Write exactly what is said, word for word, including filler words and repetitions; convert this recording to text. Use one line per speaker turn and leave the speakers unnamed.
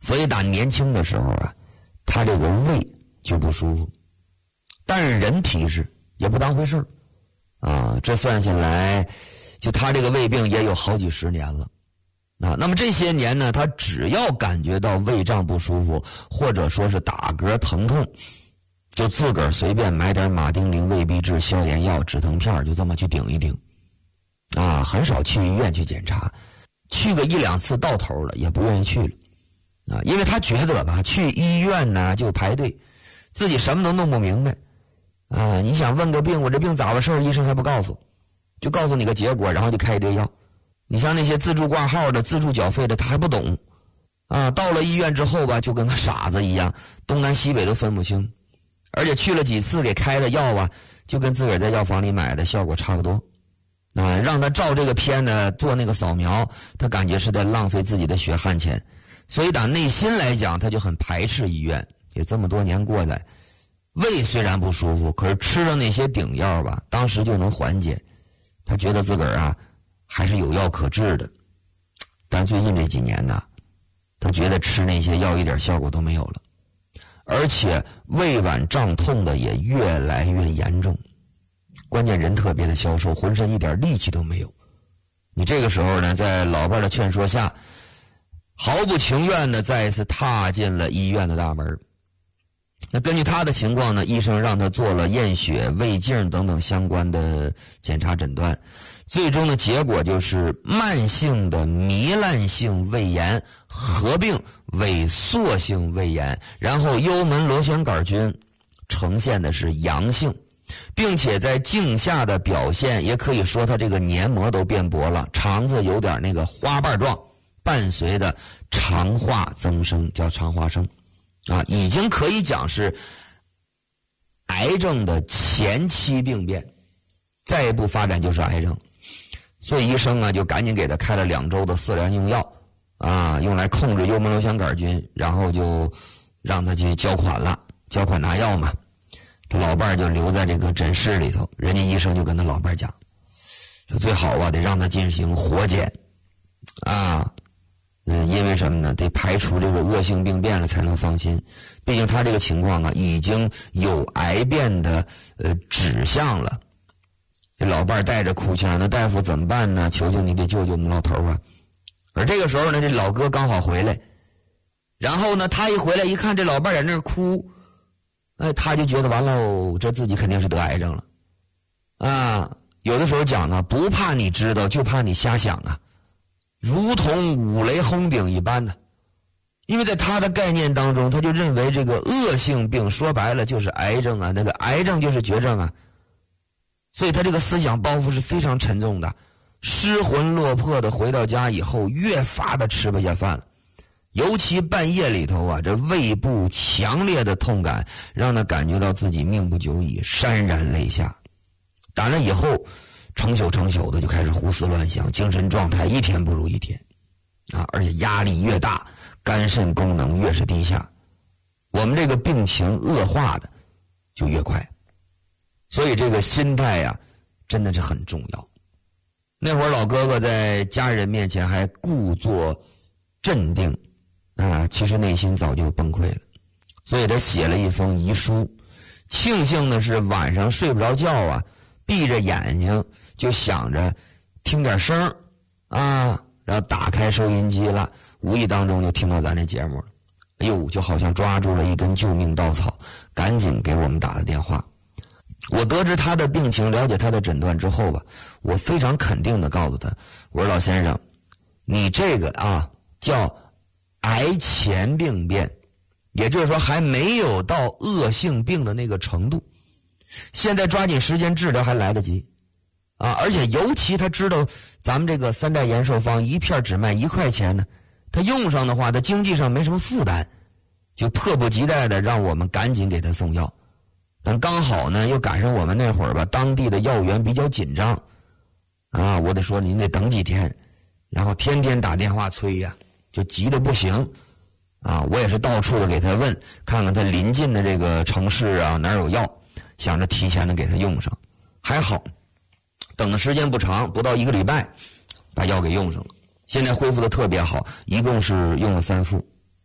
所以打年轻的时候啊，他这个胃就不舒服，但是人皮实也不当回事啊。这算下来，就他这个胃病也有好几十年了啊。那么这些年呢，他只要感觉到胃胀不舒服，或者说是打嗝疼痛，就自个儿随便买点马丁啉、胃必治、消炎药、止疼片，就这么去顶一顶啊，很少去医院去检查，去个一两次到头了也不愿意去了啊，因为他觉得吧，去医院呢就排队，自己什么都弄不明白啊。你想问个病，我这病咋回事，医生还不告诉，就告诉你个结果，然后就开一堆药。你像那些自助挂号的、自助缴费的，他还不懂啊。到了医院之后吧，就跟个傻子一样，东南西北都分不清，而且去了几次给开的药啊，就跟自个儿在药房里买的效果差不多啊。让他照这个片呢，做那个扫描，他感觉是在浪费自己的血汗钱，所以打内心来讲，他就很排斥医院。也这么多年过来，胃虽然不舒服，可是吃了那些顶药吧，当时就能缓解。他觉得自个儿啊还是有药可治的，但是最近这几年呢，他觉得吃那些药一点效果都没有了，而且胃脘胀痛的也越来越严重，关键人特别的消瘦，浑身一点力气都没有。你这个时候呢，在老伴的劝说下，毫不情愿的再一次踏进了医院的大门。那根据他的情况呢，医生让他做了验血、胃镜等等相关的检查诊断，最终的结果就是慢性的糜烂性胃炎合并萎缩性胃炎，然后幽门螺旋杆菌呈现的是阳性，并且在镜下的表现也可以说他这个黏膜都变薄了，肠子有点那个花瓣状，伴随的肠化增生，叫肠化生啊，已经可以讲是癌症的前期病变，再一步发展就是癌症。所以医生啊就赶紧给他开了两周的色联用药啊，用来控制幽门螺旋杆菌，然后就让他去交款了，交款拿药嘛。他老伴儿就留在这个诊室里头，人家医生就跟他老伴儿讲，说最好啊得让他进行活检啊，嗯，因为什么呢？得排除这个恶性病变了才能放心。毕竟他这个情况啊，已经有癌变的呃指向了。这老伴儿带着哭腔，那大夫怎么办呢？求求你得救救我们老头啊！而这个时候呢，这老哥刚好回来，然后呢，他一回来一看这老伴儿在那儿哭，哎，他就觉得完了，这自己肯定是得癌症了啊！有的时候讲呢，不怕你知道，就怕你瞎想啊。如同五雷轰顶一般的，因为在他的概念当中，他就认为这个恶性病说白了就是癌症啊，那个癌症就是绝症啊，所以他这个思想包袱是非常沉重的，失魂落魄的回到家以后，越发的吃不下饭了，尤其半夜里头啊，这胃部强烈的痛感让他感觉到自己命不久矣，潸然泪下。打那以后成宿成宿的就开始胡思乱想，精神状态一天不如一天啊！而且压力越大，肝肾功能越是低下，我们这个病情恶化的就越快。所以这个心态呀、啊，真的是很重要。那会儿老哥哥在家人面前还故作镇定啊，其实内心早就崩溃了。所以他写了一封遗书，庆幸的是晚上睡不着觉啊，闭着眼睛就想着听点声啊，然后打开收音机了，无意当中就听到咱这节目了，哎呦，就好像抓住了一根救命稻草，赶紧给我们打了电话。我得知他的病情，了解他的诊断之后吧，我非常肯定的告诉他，我说老先生，你这个啊叫癌前病变，也就是说还没有到恶性病的那个程度，现在抓紧时间治疗还来得及啊！而且尤其他知道咱们这个三代延寿方一片只卖一块钱呢，他用上的话，他经济上没什么负担，就迫不及待的让我们赶紧给他送药。但刚好呢，又赶上我们那会儿吧，当地的药源比较紧张啊，我得说您得等几天，然后天天打电话催呀、啊，就急得不行啊！我也是到处的给他问，看看他临近的这个城市啊哪儿有药，想着提前的给他用上。还好，等的时间不长，不到一个礼拜，把药给用上了。现在恢复的特别好，一共是用了三副。